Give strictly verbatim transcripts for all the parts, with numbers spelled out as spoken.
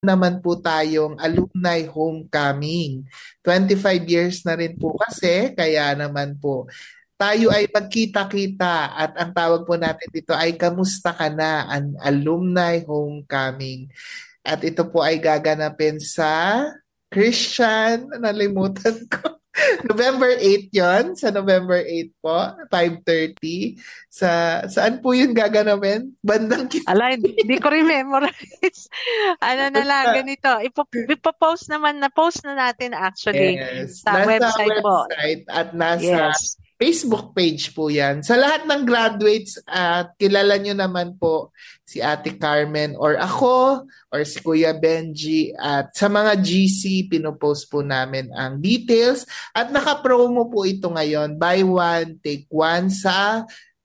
naman po tayong alumni homecoming. twenty-five years na rin po kasi, kaya naman po tayo ay magkita-kita at ang tawag po natin dito ay kamusta ka na, an alumni homecoming. At ito po ay gaganapin sa Christian, nalimutan ko. November eighth yon, sa November eighth po, five thirty. Sa, saan po yun gaganapin? Bandang Ala, hindi ko rememorize. Ano na lang, ganito. Ipo, ipopost naman, na-post na natin actually Yes. sa Nasa website po. website at nasa Yes. Facebook page po yan. Sa lahat ng graduates, at kilala nyo naman po si Ate Carmen or ako or si Kuya Benji. At sa mga G C, pinopost po namin ang details. At naka-promo po ito ngayon. Buy one, take one sa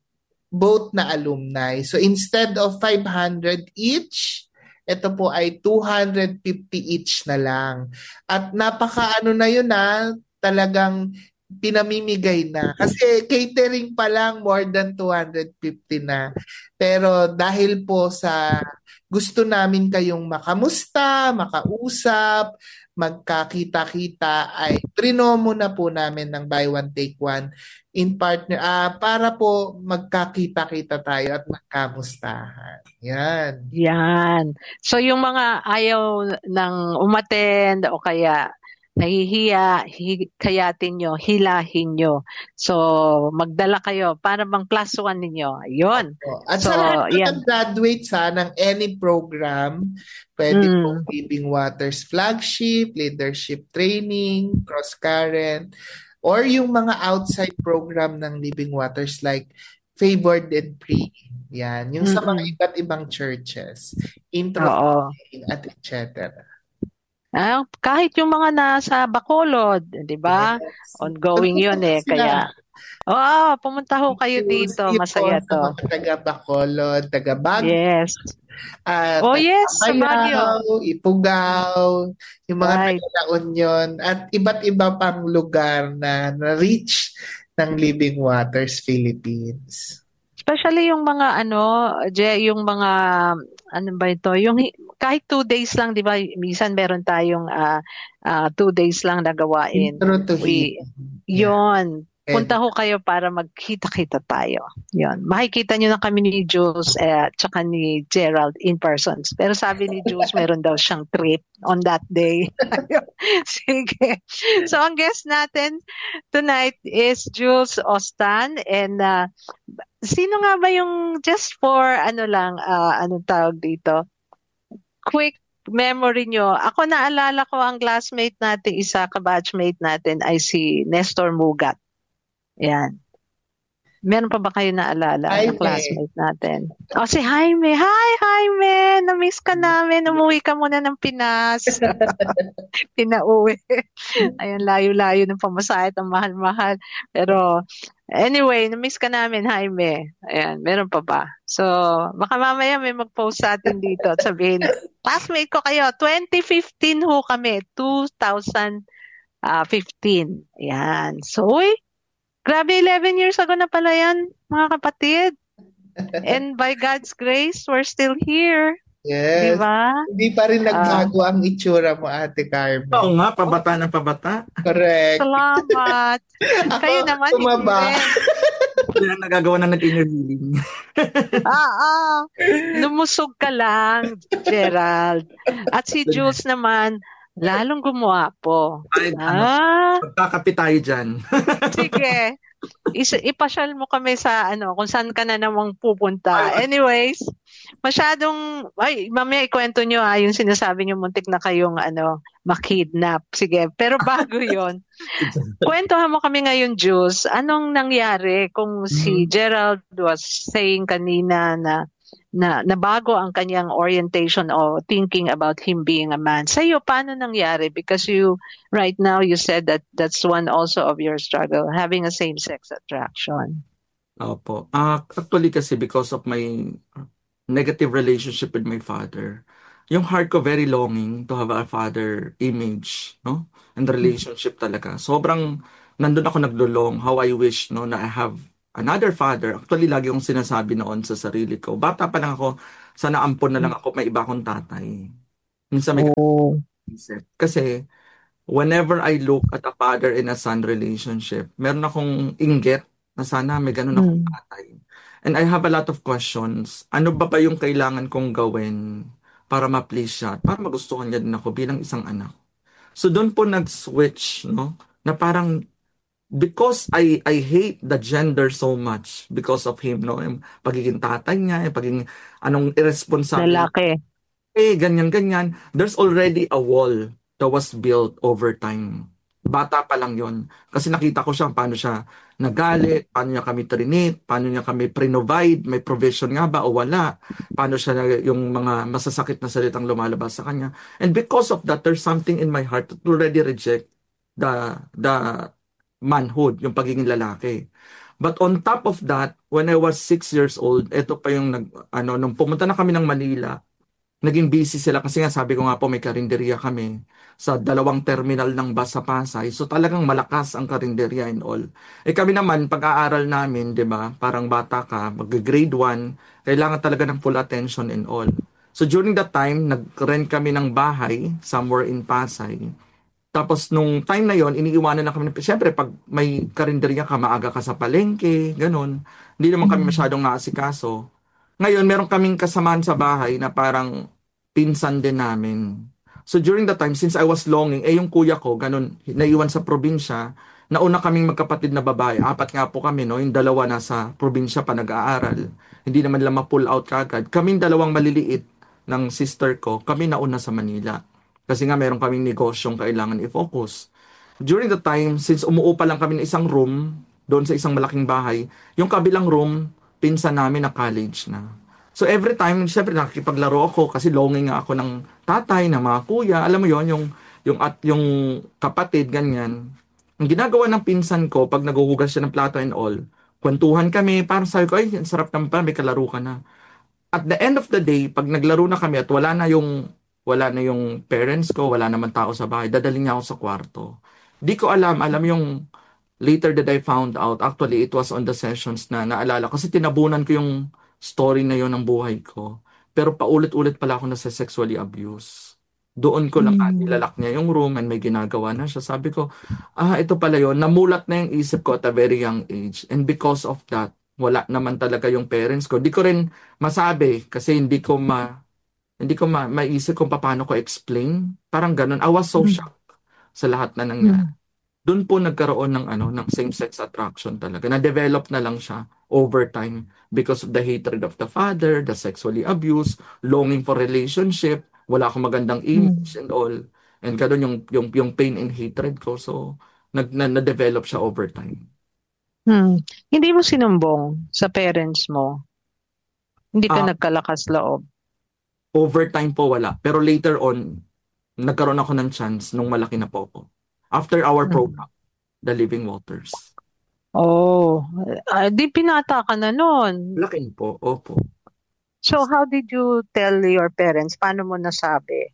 both na alumni. So instead of five hundred each, ito po ay two hundred fifty each na lang. At napaka ano na yun na, talagang pinamimigay na. Kasi catering pa lang more than two hundred fifty na. Pero dahil po sa gusto namin kayong makamusta, makausap, magkakita-kita, ay trinomo na po namin ng buy one take one in partner ah para po magkakita-kita tayo at magkamustahan. Yan. Yan. So yung mga ayaw ng umattend o kaya nahihiya, hi- kayatin nyo, hilahin nyo. So, magdala kayo para bang plus one ninyo. Yun. Oh, at So, sa lahat yan. ng graduates ha, ng any program, pwede Mm. po Living Waters Flagship, Leadership Training, Cross Current, or yung mga outside program ng Living Waters like Favored and Praying. Yan. Yung sa mga Mm-mm. iba't ibang churches. Intro Oo. at et cetera. Ah, kahit yung mga nasa Bacolod, di ba? Yes. Ongoing yun eh. Sila. Kaya, oo, pumunta ho kayo dito. Yun Masaya po sa to. mga taga Bacolod, taga Baguio, Yes. at Oh, yes, sa Baguio. Apayao, Ifugao, yung mga Right. taga La Union, at iba't iba pang lugar na na-reach ng Living Waters Philippines. Especially yung mga ano, Je, yung mga ano ba ito, yung hi- kahit two days lang, di ba? Minsan meron tayong ah, ah, two days lang na gawain. Intro to We, Healing. Yeah. yon. And Punta ho kayo para magkita-kita tayo. Yon. Makikita nyo na kami ni Jules eh, tsaka ni Gerald in person. Pero sabi ni Jules, meron daw siyang trip on that day. Sige. So, ang guest natin tonight is Jules Ostan. And uh, sino nga ba yung, just for ano lang, uh, anong tawag dito? Quick memory nyo. Ako naalala ko ang classmate natin, isa ka-batchmate natin ay si Nestor Mugat. Yan. Meron pa ba kayo naalala na Jaime. classmate natin? O, si Jaime. Hi, Jaime! Na-miss ka namin. Umuwi ka muna ng Pinas. Pinauwi. Ayun, layo-layo ng pamasahe at ang mahal-mahal. Pero, anyway, na-miss ka namin, Jaime. Ayan, meron pa ba? So, baka mamaya may mag-post sa atin dito at sabihin, classmate ko kayo, twenty fifteen ho kami, two thousand fifteen. Ayan. So, uy, grabe, eleven years ago na pala yan, mga kapatid. And by God's grace, we're still here. Yes. Diba? Hindi pa rin nagbago ang itsura mo, Ate Carmen. Oo nga, pabata ng pabata. Correct. Salamat. Ako, Kayo naman, tumaba. hindi rin. Hindi na nagagawa na ng inner healing. Ah, ah. Lumusog ka lang, Gerald. At si Jules naman, lalong gumwapo. Ay, ano, Ah, magkakape tayo dyan. sige. Is, ipasyal mo kami sa ano, kung saan ka na namang pupunta. Anyways, masyadong, ay, mamaya ikwento nyo ah, yung sinasabi nyo, muntik na kayong ano, makidnap. Sige, pero bago yon, kwentuhan mo kami ngayon, Jules. Anong nangyari kung si Gerald was saying kanina na na nabago ang kanyang orientation or thinking about him being a man. Sa'yo, paano nangyari? Because you, right now, you said that that's one also of your struggle, having a same-sex attraction. Opo. Ah, actually kasi because of my negative relationship with my father, yung heart ko very longing to have a father image, no? And the relationship talaga. Sobrang nandun ako naglulong, how I wish, no, na I have another father. Actually, lagi kong sinasabi noon sa sarili ko. Bata pa lang ako, sana ampon na lang ako, may iba akong tatay. Minsan may Oh. isip. Kasi whenever I look at a father and a son relationship, meron akong inggit na sana may ganun akong Mm. tatay. And I have a lot of questions. Ano ba ba yung kailangan kong gawin para ma-please siya? Para magustuhan niya din ako bilang isang anak. So doon po nag-switch, no? Na parang because I I hate the gender so much because of him, no? Yung pagiging tatay niya, yung pagiging anong irresponsible Lalaki. eh, ganyan-ganyan. There's already a wall that was built over time. Bata pa lang yon. Kasi nakita ko siya, paano siya nagalit, paano niya kami trinate, paano niya kami pre-provide, may provision nga ba o wala, paano siya, yung mga masasakit na salitang lumalabas sa kanya. And because of that, there's something in my heart that already reject the, the manhood, yung pagiging lalaki. But on top of that, when I was six years old, ito pa yung nag, ano, nung pumunta na kami ng Manila, naging busy sila kasi nga sabi ko nga po may karinderya kami sa dalawang terminal ng bus sa Pasay. So talagang malakas ang karinderya and all. Eh kami naman, pag-aaral namin, di ba, parang bata ka, mag-grade one, kailangan talaga ng full attention and all. So during that time, nag-rent kami ng bahay somewhere in Pasay. Tapos nung time na yon, iniiwanan na kami. Siyempre, pag may karinderya ka, maaga ka sa palengke, ganun. Hindi naman kami masyadong naasikaso. Ngayon, meron kaming kasamaan sa bahay na parang pinsan din namin. So during that time, since I was longing, eh yung kuya ko, ganun, naiwan sa probinsya, nauna kaming magkapatid na babae. Apat nga po kami, no? Yung dalawa nasa probinsya pa nag-aaral. Hindi naman lang ma-pull out kagad. Kaming dalawang maliliit ng sister ko, kami nauna sa Manila. Kasi nga meron kaming negosyong kailangan i-focus. During the time, since umuupa lang kami ng isang room, doon sa isang malaking bahay, yung kabilang room, pinsan namin na college na. So every time, syempre nakikipaglaro ako kasi longing nga ako ng tatay, ng mga kuya, alam mo yon yung, yung, at yung kapatid, ganyan. Ang ginagawa ng pinsan ko, pag naguhugas siya ng plato and all, kwentuhan kami, parang sabi ko, ay, ang sarap naman pa, may kalaro ka na. At the end of the day, pag naglaro na kami at wala na yung wala na yung parents ko, wala naman tao sa bahay, dadalhin niya ako sa kwarto. Di ko alam, alam yung later that I found out, actually it was on the sessions na naalala kasi tinabunan ko yung story na yon ng buhay ko. Pero paulit-ulit pala ako nasa sexually abuse. Doon ko lang mm. nilalak niya yung room and may ginagawa na siya. Sabi ko, ah, ito pala yon. Namulat na yung isip ko at a very young age. And because of that, wala naman talaga yung parents ko. Di ko rin masabi kasi hindi ko ma hindi ko ma maisip kung paano ko explain. Parang ganun. I was so Mm. shocked sa lahat na nangyari. Mm. Doon po nagkaroon ng ano ng same-sex attraction talaga. Na-develop na lang siya over time because of the hatred of the father, the sexually abuse, longing for relationship, wala akong magandang image and all. And ganun yung yung yung pain and hatred ko. So nag na, na-develop siya over time. Hmm. Hindi mo sinumbong sa parents mo? Hindi ka Ah, nagkalakas loob? over time po wala. Pero later on, nagkaroon ako ng chance nung malaki na po ako. After our Hmm. program, The Living Waters. Oh, ah, di pinata ka na nun. Laki po, opo. So how did you tell your parents? Paano mo nasabi?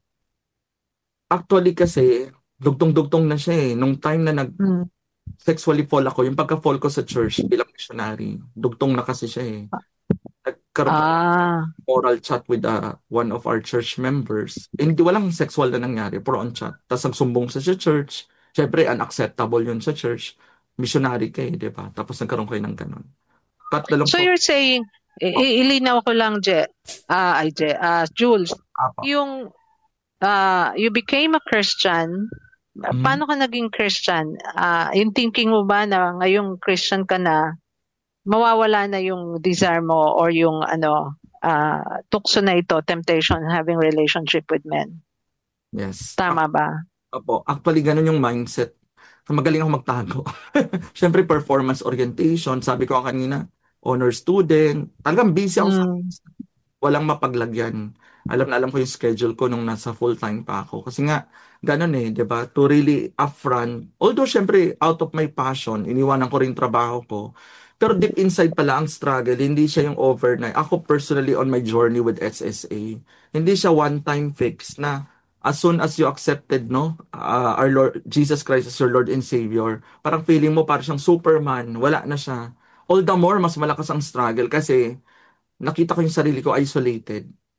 Actually kasi, dugtong-dugtong na siya eh. Nung time na nag Hmm. sexually fall ako, yung pagka-fall ko sa church bilang missionary, dugtong na kasi siya eh. Nagkaroon ako ng Ah, oral chat with uh, one of our church members. Eh, hindi walang sexual na nangyari, pero on chat. Tapos nagsumbong siya sa church. Siyempre, unacceptable yun sa church. Missionary ka eh, di ba? Tapos nagkaroon kayo ng ganun. Cut the long so story. you're saying, i- i- ilinaw ko lang, Je, ah, ay, Je, ah, Jules, Apa. yung ah, you became a Christian. Mhm. Paano ka naging Christian? Ah, yung thinking mo ba na ngayong Christian ka na, mawawala na yung desire mo or yung ano, ah, tukso na ito, temptation, having relationship with men? Yes. Tama ba? Opo. Actually, ganun yung mindset. Magaling ako magtago. Siyempre, performance orientation. Sabi ko kanina, honor student. Talagang busy ako sa Mm. walang mapaglagyan. Alam na alam ko yung schedule ko nung nasa full-time pa ako. Kasi nga, ganun eh, di ba? To really upfront. Although, syempre, out of my passion, iniwanan ko rin trabaho ko. Pero deep inside pala ang struggle, hindi siya yung overnight. Ako personally on my journey with S S A, hindi siya one-time fix na as soon as you accepted, no, uh, our Lord, Jesus Christ as your Lord and Savior, parang feeling mo parang siyang Superman, wala na siya. All the more, mas malakas ang struggle kasi nakita ko yung sarili ko isolated.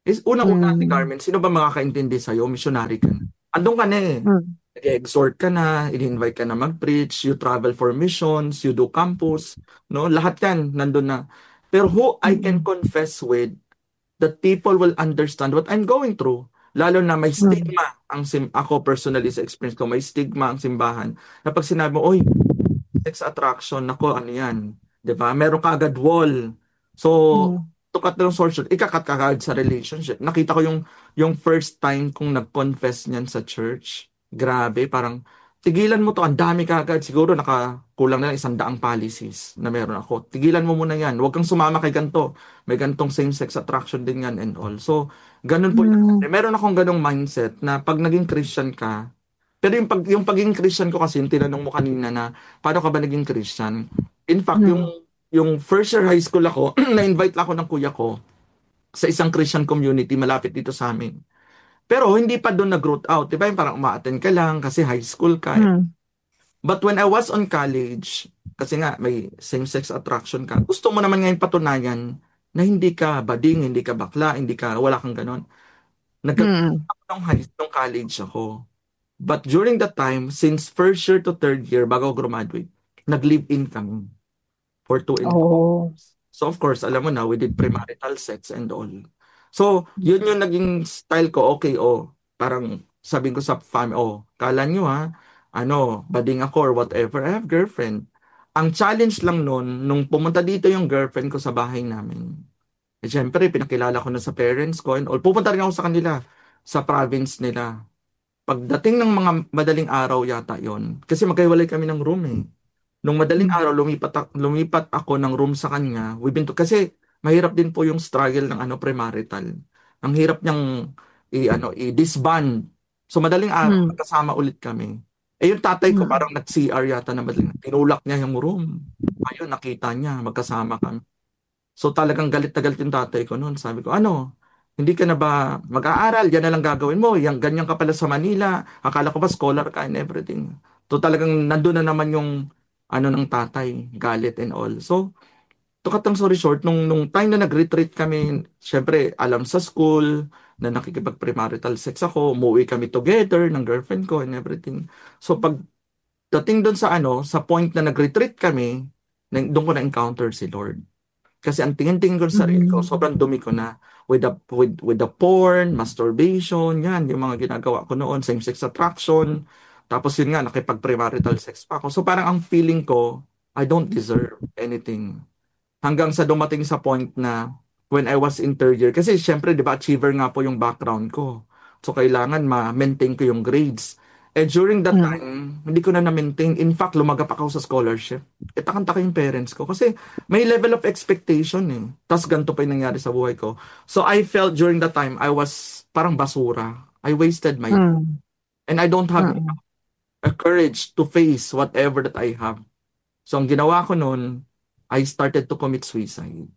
Is unang-una, Ate Mm. Carmen, sino ba makakaintindi sa'yo? Missionary ka na. Andun ka na eh. Mm. Nag-exhort ka na, in-invite ka na mag-preach, you travel for missions, you do campus, no? Lahat yan, nandun na. Pero who I can Mm. confess with, that people will understand what I'm going through. Lalo na may Mm. stigma ang sim ako personally sa experience ko, may stigma ang simbahan. Na pag sinabi mo, oy, sex attraction, nako, ano yan? 'Di ba? Meron ka agad wall. So, Mm. to cut the long story short, ikakat ka agad sa relationship. Nakita ko yung yung first time kong nag-confess niyan sa church. Grabe, parang tigilan mo to, ang dami ka agad. Siguro nakakulang na lang isang daang policies na meron ako. Tigilan mo muna yan. Huwag kang sumama kay ganito. May gantong same-sex attraction din yan and all. So, ganun po yung Mm. meron akong ganong mindset na pag naging Christian ka, pero yung, pag, yung pagiging Christian ko kasi, yung tinanong mo kanina na, paano ka ba naging Christian? In fact, yung, Mm. yung first year high school ako, na-invite lang ako ng kuya ko sa isang Christian community malapit dito sa amin. Pero hindi pa doon nag-growth out. Diba yung parang uma-attend ka lang kasi high school ka. Eh. Mm. But when I was on college, kasi nga may same-sex attraction ka, gusto mo naman ngayon patunayan na hindi ka bading, hindi ka bakla, hindi ka, wala kang ganon. Nagkaroon Mm. ako ng high ng college ako. But during that time, since first year to third year, bago ako graduate, nag-live-in kami for two and a half Oh. years. So of course, alam mo na, we did premarital sex and all. So, yun yung naging style ko. Okay, oh, parang sabihin ko sa family, oh, kala nyo ha, ano, bading ako or whatever, I have girlfriend. Ang challenge lang nun, nung pumunta dito yung girlfriend ko sa bahay namin, eh, syempre, pinakilala ko na sa parents ko and all. Pupunta rin ako sa kanila, sa province nila. Pagdating ng mga madaling araw yata yon, kasi magkahiwalay kami ng room eh. Nung madaling Mm. araw, lumipat, ak- lumipat ako ng room sa kanya. We've been to, kasi mahirap din po yung struggle ng ano premarital. Ang hirap niyang i, ano, i-disband. So madaling araw, Mm. magkasama ulit kami. Eh yung tatay ko Mm. parang nag-C R yata na madaling. Tinulak niya yung room. Ayun, nakita niya, magkasama kami. So talagang galit na galit yung tatay ko noon. Sabi ko, ano, hindi ka na ba mag-aaral? Yan na lang gagawin mo. Yang ganyan ka pala sa Manila. Akala ko ba scholar ka and everything. So talagang nandun na naman yung ano ng tatay, galit and all. So, to cut ang story short, nung, nung time na nag-retreat kami, syempre, alam sa school, na nakikipag-premarital sex ako, umuwi kami together ng girlfriend ko and everything. So, pag dating doon sa ano, sa point na nag-retreat kami, na- doon ko na-encounter si Lord. Kasi ang tingin-tingin ko sa sarili ko, Mm. sobrang dumi ko na with the with with the porn, masturbation, yan, yung mga ginagawa ko noon, same-sex attraction. Tapos yun nga, nakipag-premarital sex pa ako. So parang ang feeling ko, I don't deserve anything. Hanggang sa dumating sa point na when I was in third year, kasi syempre, di ba, achiever nga po yung background ko. So kailangan ma-maintain ko yung grades. Eh during that Mm. time, hindi ko na na-maintain. In fact, lumagap ako sa scholarship. Eh takang-taka yung parents ko. Kasi may level of expectation eh. Tapos ganito pa yung nangyari sa buhay ko. So I felt during that time, I was parang basura. I wasted my time. Mm. And I don't have Mm. a courage to face whatever that I have. So ang ginawa ko noon, I started to commit suicide.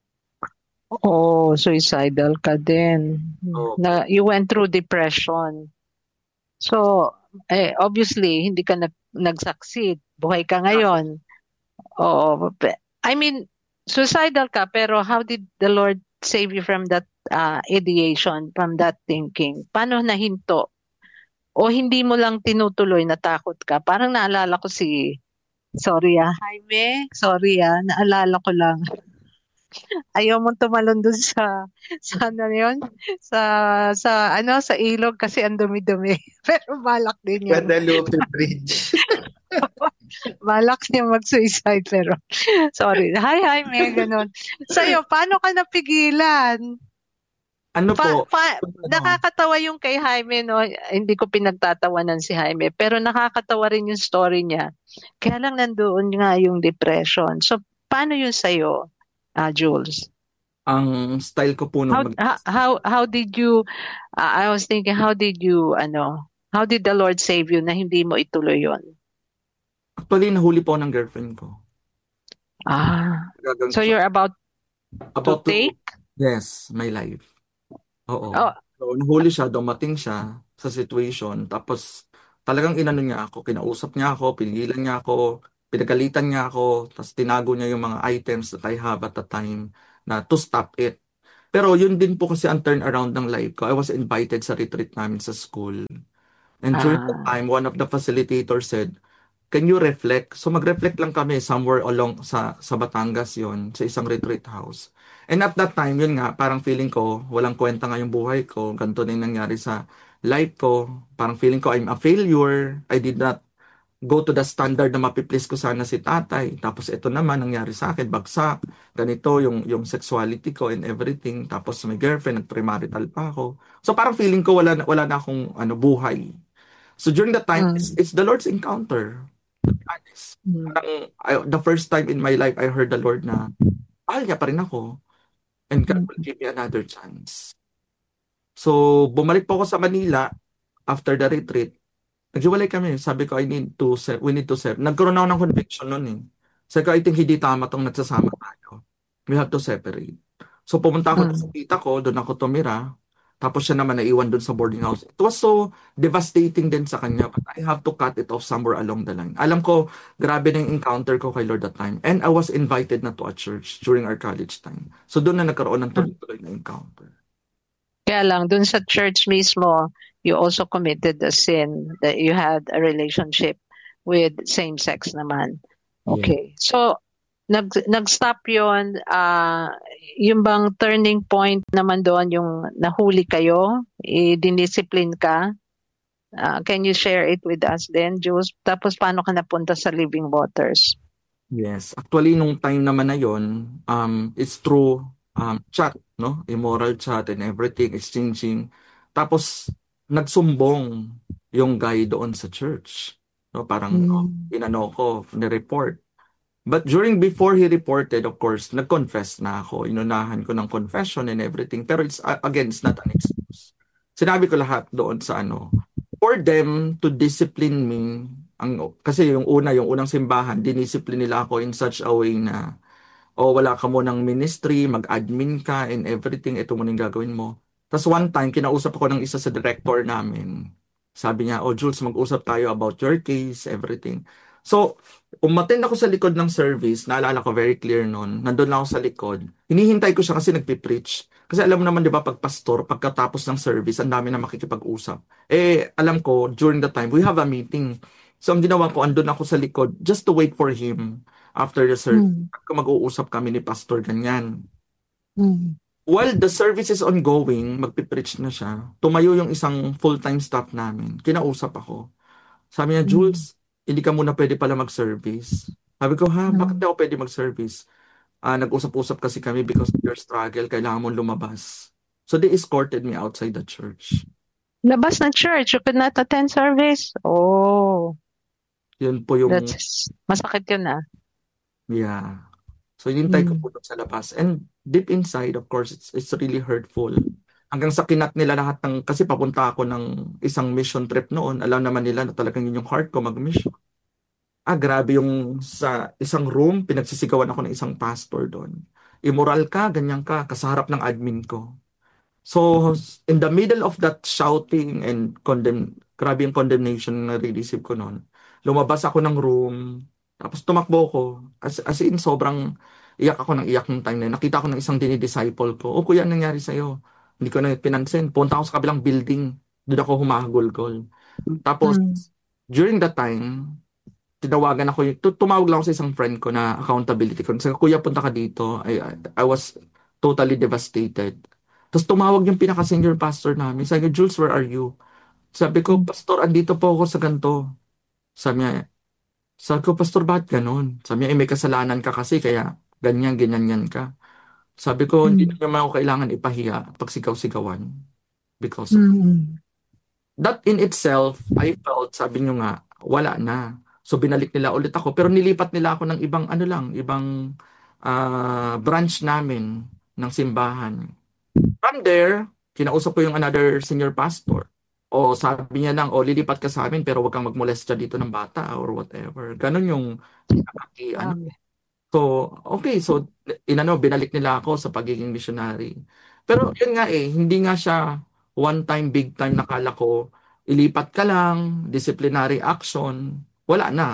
Oh, suicidal ka din. So, Na you went through depression. So, eh, obviously, hindi ka nag nag-succeed. Buhay ka ngayon. Oo. pe- I mean, suicidal ka, pero how did the Lord save you from that uh, ideation, from that thinking? Paano nahinto? O hindi mo lang tinutuloy, natakot ka? Parang naalala ko si, sorry ah, Jaime, sorry ah, naalala ko lang. Ayaw mong tumalon dun sa, sa ano yun? Sa, sa, ano, sa ilog kasi ang dumi-dumi. Pero balak din niya. Guadalupe Bridge. Balak niya mag-suicide pero sorry. Hi, hi, may ganun. Sa'yo, paano ka napigilan? ano Pa, po, pa, ano, nakakatawa yung kay Jaime, no? Hindi ko pinagtatawanan si Jaime, pero nakakatawa rin yung story niya. Kaya lang nandoon nga yung depression. So, paano yun sa'yo, ah, Jules? ang style ko po How, nung mag how, how, how did you, ah, I was thinking, how did you, ano, how did the Lord save you na hindi mo ituloy yon? actually nahuli po ng girlfriend ko. Ah, Gagang, so you're about to about to, take? yes, my life. Oo. Oh, So, nahuli siya, dumating siya sa situation, tapos talagang inano niya ako, kinausap niya ako, pinigilan niya ako, pinagalitan niya ako, tapos tinago niya yung mga items that I have at the time na to stop it. Pero yun din po kasi ang turnaround ng life ko. I was invited sa retreat namin sa school. And during the Ah, time, one of the facilitators said, can you reflect? So mag-reflect lang kami somewhere along sa sa Batangas yon sa isang retreat house. And at that time, yun nga, parang feeling ko, walang kwenta nga yung buhay ko. Ganito na yung nangyari sa life ko. Parang feeling ko I'm a failure. I did not go to the standard na mapiplease ko sana si tatay. Tapos ito naman, nangyari sa akin, bagsak. Ganito yung, yung sexuality ko and everything. Tapos may girlfriend, nag-premarital pa ako. So parang feeling ko wala na, wala na akong ano, buhay. So during that time, it's, mm, it's the Lord's encounter. Honest. mm, Parang, I- the first time in my life, I heard the Lord na, mahal niya pa rin ako. And God will mm, give me another chance. So, bumalik po ako sa Manila after the retreat. Naghiwalay kami. Sabi ko, I need to se- we need to separate. Nagkaroon ako ng conviction noon eh. Sabi ko, I think hindi tama tong nagsasama tayo. We have to separate. So pumunta ako sa mm. tita ko, doon ako tumira. Tapos siya naman naiwan doon sa boarding house. It was so devastating din sa kanya. But I have to cut it off somewhere along the line. Alam ko, grabe na yung encounter ko kay Lord that time. And I was invited na to a church during our college time. So doon na nagkaroon ng tuloy-tuloy na encounter. Kaya lang, dun sa church mismo, you also committed the sin that you had a relationship with same-sex naman. Yeah. Okay. So, nag, nag-stop yun. ah yung bang turning point naman doon, yung nahuli kayo, i-discipline ka? Ah, can you share it with us then, Jules? Tapos, paano ka napunta sa Living Waters? Yes. Actually, nung time naman na yon, um, it's through um, chat, no? Immoral chat and everything, exchanging. Tapos, nagsumbong yung guy doon sa church. No? Parang, oh, Mm. inano ko, ni-report. But during, before he reported, of course, nag-confess na ako. Inunahan ko ng confession and everything. Pero it's, uh, again, it's not an excuse. Sinabi ko lahat doon sa ano, for them to discipline me, ang, kasi yung una, yung unang simbahan, diniscipline nila ako in such a way na, o wala ka mo ng ministry, mag-admin ka and everything, ito mo yung gagawin mo. Tapos one time, kinausap ako ng isa sa director namin. Sabi niya, oh Jules, mag-usap tayo about your case, everything. So, umattend ako sa likod ng service, naalala ko very clear noon, nandun lang ako sa likod. Hinihintay ko siya kasi nagpipreach. Kasi alam mo naman, di ba, pag pastor, pagkatapos ng service, ang dami na makikipag-usap. Eh, alam ko, during the time, we have a meeting. So, ang ginawa ko, andun ako sa likod just to wait for him after the service. Mm. Kung mag-uusap kami ni pastor, ganyan. Mm. While the service is ongoing, magpipreach na siya, tumayo yung isang full-time staff namin. Kinausap ako. Sabi niya, Mm. Jules, hindi ka muna pwede pala mag-service. Sabi ko, ha, bakit Mm. di ako pwede mag-service? Ah, nag-usap-usap kasi kami because of your struggle, kailangan mong lumabas. So they escorted me outside the church. Labas ng church, you could not attend service? Oh, Yun po yung, that's masakit yun ah. yeah. So hinintay ko Mm. po doon sa labas. And deep inside, of course, it's, it's really hurtful. Hanggang sa kinat nila lahat ng, kasi papunta ako ng isang mission trip noon, alam naman nila na talagang yun yung heart ko mag-mission. Ah, grabe yung sa isang room, pinagsisigawan ako ng isang pastor doon. Immoral ka, ganyan ka, kasaharap ng admin ko. So, in the middle of that shouting and condemn, grabe yung condemnation na receive ko noon. Lumabas ako ng room, tapos tumakbo ko. As, as in, sobrang iyak ako ng iyak ng time na yun. Nakita ko ng isang dinidisciple ko, oh, kuya, anong nangyari sa'yo? Hindi ko na pinansin. Punta ako sa kabilang building. Doon ako humahagol-gol. Tapos, Mm. during that time, tinawagan ako, yung- tu- tumawag lang ako sa isang friend ko na accountability ko. Sabi ko, kuya, punta ka dito. I, I was totally devastated. Tapos tumawag yung pinaka-senior pastor namin. Sabi ko, Jules, where are you? Sabi ko, Pastor, andito po ako sa ganito. Sabi niya, sabi ko, Pastor, bakit ganun? Sabi niya, eh, may kasalanan ka kasi, kaya ganyan, ganyan, yan ka. Sabi ko, hindi Mm. naman ako kailangan ipahiya pag sigaw-sigawan. Because of Mm. that in itself, I felt, sabi niyo nga, wala na. So binalik nila ulit ako. Pero nilipat nila ako ng ibang, ano lang, ibang ah, branch namin ng simbahan. From there, kinausap ko yung another senior pastor. O sabi niya lang, o lilipat ka sa amin pero wag kang magmolesta dito ng bata or whatever. Ganon yung pinaka- ano. Grabe. So, okay. So, inano, binalik nila ako sa pagiging missionary. Pero yun nga eh, hindi nga siya one time, big time nakala ko, ilipat ka lang, disciplinary action, wala na.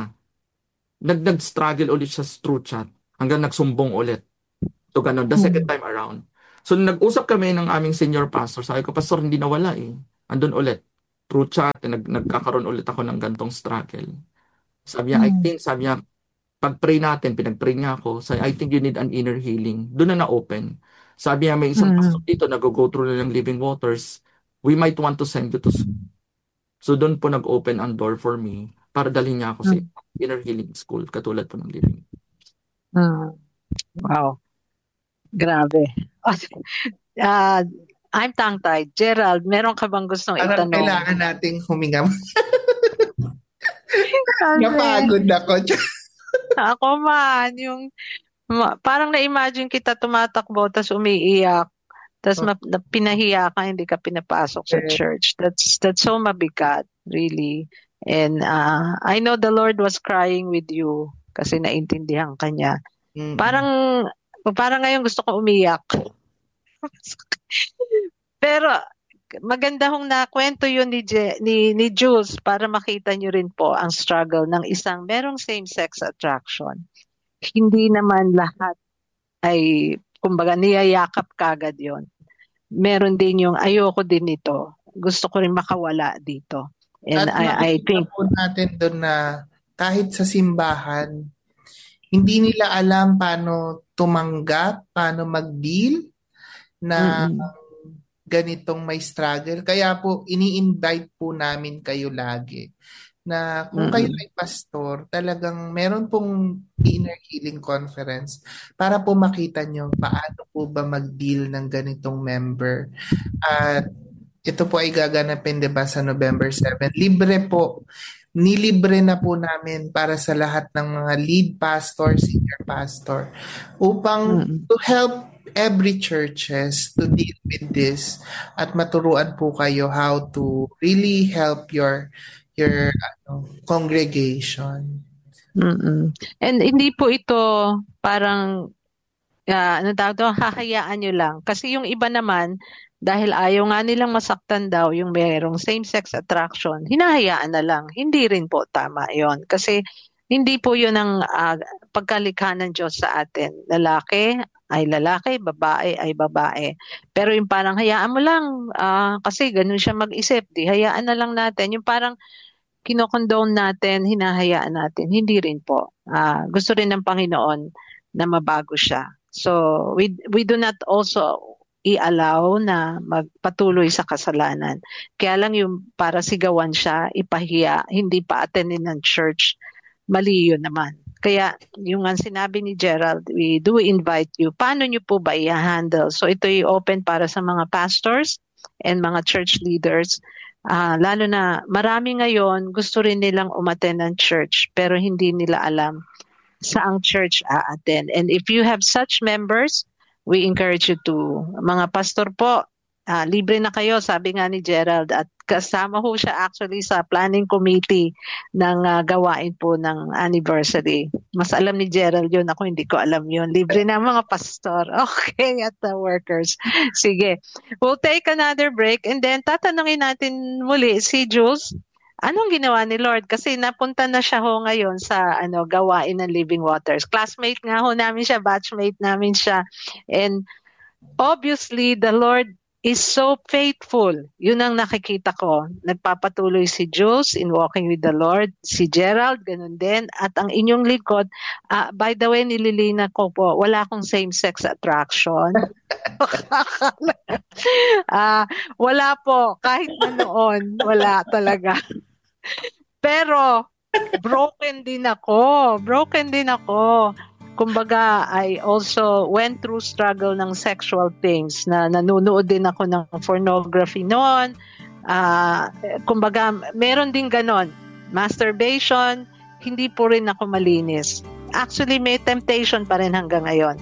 Nag, nag-struggle ulit siya through chat hanggang nagsumbong ulit. So, ganun, the second Mm. time around. So, nag-usap kami ng aming senior pastor. Sabi ko, Pastor, hindi nawala eh. Andun ulit. Through chat, nag nagkakaroon ulit ako ng gantong struggle. Sabi niya, I Mm. think, sabi niya, pag-pray natin, pinag-pray niya ako. Sabi, I think you need an inner healing. Doon na na-open. Sabi niya, may isang pastor Mm. dito, nag-go through na ng living waters. We might want to send you to school. So, doon po nag-open ang door for me para dalhin niya ako sa Mm. inner healing school, katulad po ng living. Mm. Wow. Grabe. Ah, I'm tongue-tied. Gerald, meron ka bang gustong Parang itanong? kailangan nating huminga. Kasi Napagod ako. ako man, yung ma- parang na-imagine kita tumatakbo tas umiiyak tas ma- na- pinahiya ka, hindi ka pinapasok sa Correct. church. That's that's so mabigat, really. And uh, I know the Lord was crying with you kasi naintindihan ka niya. Mm-mm. Parang parang ngayon gusto ko umiyak. Pero maganda hong nakwento yun ni, Je- ni, ni Jules para makita nyo rin po ang struggle ng isang merong same-sex attraction. Hindi naman lahat ay, kumbaga, niyayakap kagad yon. Meron din yung ayoko din nito. Gusto ko rin makawala dito. And At I, I makikita think, po natin doon na kahit sa simbahan, hindi nila alam paano tumanggap, paano mag-deal na mm-mm, ganitong may struggle. Kaya po, ini-invite po namin kayo lagi na kung kayo mm-mm, ay pastor, talagang meron pong inner healing conference para po makita nyo paano po ba mag-deal ng ganitong member. At ito po ay gaganapin, diba, sa November seventh. Libre po. Nilibre na po namin para sa lahat ng mga lead pastor, senior pastor, upang mm-mm. to help every churches to deal with this at maturuan po kayo how to really help your your ano, congregation. Mm-mm. And hindi po ito parang ah, ano tawag doon, hahayaan nyo lang. Kasi yung iba naman, dahil ayaw nga nilang masaktan daw yung mayroong same-sex attraction, hinahayaan na lang. Hindi rin po tama yon. Kasi hindi po yun ang ah, pagkalikha ng Diyos sa atin. Lalaki ay lalaki, babae ay babae. Pero yung parang hayaan mo lang, ah, kasi ganun siya mag-isip, di hayaan na lang natin. Yung parang kinokondone natin, hinahayaan natin. Hindi rin po. Ah, gusto rin ng Panginoon na mabago siya. So, we we do not also i-allow na magpatuloy sa kasalanan. Kaya lang yung para sigawan siya, ipahiya, hindi pa attendin ng church, mali yun naman. Kaya yung ang sinabi ni Gerald, we do invite you. Paano nyo po ba i-handle? So ito i-open para sa mga pastors and mga church leaders. Ah, lalo na marami ngayon gusto rin nilang umattend ng church pero hindi nila alam saang church a-attend. And if you have such members, we encourage you to, mga pastor po, ah, libre na kayo, sabi nga ni Gerald, at kasama ho siya actually sa planning committee ng ah, gawain po ng anniversary. Mas alam ni Gerald yun, ako hindi ko alam yun. Libre na mga pastor. Okay, at the workers. Sige, we'll take another break and then tatanungin natin muli si Jules. Anong ginawa ni Lord? Kasi napunta na siya ho ngayon sa ano gawain ng Living Waters. Classmate nga ho namin siya, batchmate namin siya. And obviously, the Lord is so faithful. Yun ang nakikita ko. Nagpapatuloy si Jules in walking with the Lord. Si Gerald, ganun din. At ang inyong likod, ah, by the way, nililina ko po, wala akong same-sex attraction. Ah, wala po. Kahit na noon, wala talaga. Pero, broken din ako. Broken din ako. Kumbaga, I also went through struggle ng sexual things na nanonood din ako ng pornography noon. Ah, kumbaga, meron din ganon. Masturbation, hindi po rin ako malinis. Actually, may temptation pa rin hanggang ngayon.